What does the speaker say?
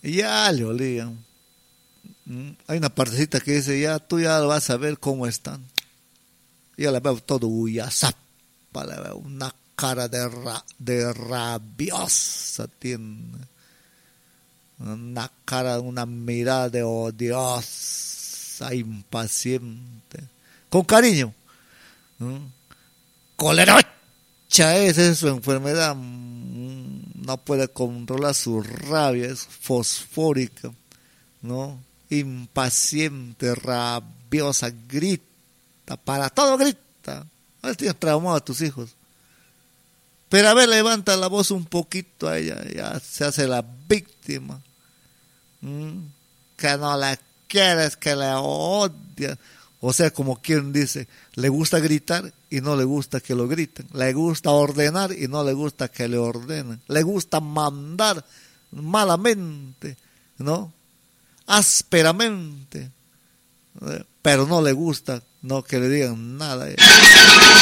Ya le olían. Hay una partecita que dice, ya tú ya vas a ver cómo están. Ya la veo todo huyazapa, le veo una cara de rabiosa tiene. Una cara, una mirada de odiosa, impaciente. Con cariño. Colerocha, esa es su enfermedad. No puede controlar su rabia, es fosfórica, ¿no? Impaciente, rabiosa, grita, para todo grita. A ver, tienes traumado a tus hijos. Pero a ver, levanta la voz un poquito a ella, ya se hace la víctima. Que no la quieres, que le odias. O sea, como quien dice, le gusta gritar y no le gusta que lo griten. Le gusta ordenar y no le gusta que le ordenen. Le gusta mandar malamente, ¿no? Ásperamente. Pero no le gusta, no que le digan nada.